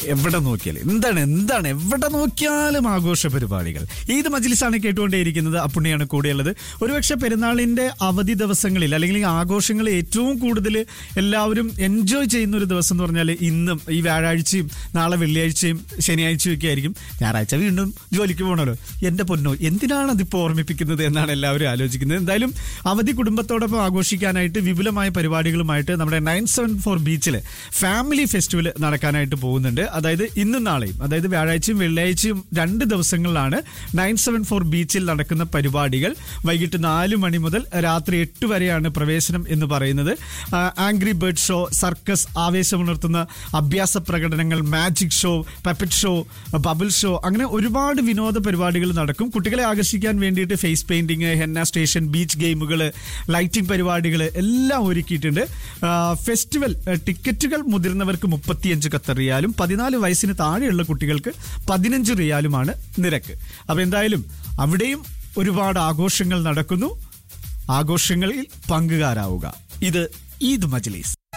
എവിടെ നോക്കിയാലും എന്താണ് എവിടെ നോക്കിയാലും ആഘോഷ പരിപാടികൾ. ഈദ് മജ്ലിസാണ് കേട്ടുകൊണ്ടേയിരിക്കുന്നത്. അപ്പുണ്ണിയാണ് കൂടെയുള്ളത്. ഒരുപക്ഷെ പെരുന്നാളിന്റെ അവധി ദിവസങ്ങളിൽ അല്ലെങ്കിൽ ആഘോഷങ്ങൾ ഏറ്റവും കൂടുതൽ എല്ലാവരും എൻജോയ് ചെയ്യുന്ന ഒരു ദിവസം എന്ന് പറഞ്ഞാൽ ഇന്നും ഈ വ്യാഴാഴ്ചയും നാളെ വെള്ളിയാഴ്ചയും ശനിയാഴ്ചയും ഒക്കെ ആയിരിക്കും. ഞായറാഴ്ച വീണ്ടും ജോലിക്ക് പോകണമല്ലോ. എന്റെ പൊന്നോ, എന്തിനാണ് അതിപ്പോൾ ഓർമ്മിപ്പിക്കുന്നത് എന്നാണ് എല്ലാവരും ആലോചിക്കുന്നത്. എന്തായാലും അവധി കുടുംബത്തോടൊപ്പം ആഘോഷിക്കാനായിട്ട് വിപുലമായ പരിപാടികളുമായിട്ട് നമ്മുടെ 974 ബീച്ചിൽ ഫാമിലി ഫെസ്റ്റിവൽ നടക്കാനായിട്ട് പോകുന്നുണ്ട്. അതായത് ഇന്നും നാളെയും, അതായത് വ്യാഴാഴ്ചയും വെള്ളിയാഴ്ചയും 2 ദിവസങ്ങളിലാണ് 974 ബീച്ചിൽ നടക്കുന്ന പരിപാടികൾ. വൈകിട്ട് 4 മണി മുതൽ രാത്രി 8 വരെയാണ് പ്രവേശനം എന്ന് പറയുന്നത്. ആംഗ്രി ബേർഡ് ഷോ, സർക്കസ്, ആവേശമുണർത്തുന്ന അഭ്യാസ പ്രകടനങ്ങൾ, magic show, puppet show, bubble show, അങ്ങനെ ഒരുപാട് വിനോദ പരിപാടികൾ നടക്കും. കുട്ടികളെ ആകർഷിക്കാൻ വേണ്ടിയിട്ട് face painting, henna station, beach ഗെയിമുകൾ, ലൈറ്റിംഗ് പരിപാടികൾ എല്ലാം ഒരുക്കിയിട്ടുണ്ട്. ഫെസ്റ്റിവൽ ടിക്കറ്റുകൾ മുതിർന്നവർക്ക് 35 ഖത്തർ റിയാലും 14 വയസ്സിന് താഴെയുള്ള കുട്ടികൾക്ക് 15 റിയാലുമാണ് നിരക്ക്. അപ്പൊ എന്തായാലും അവിടെയും ഒരുപാട് ആഘോഷങ്ങൾ നടക്കുന്നു. ആഘോഷങ്ങളിൽ പങ്കുകാരാവുക. ഇത് ഈദ് മജ്ലിസ്.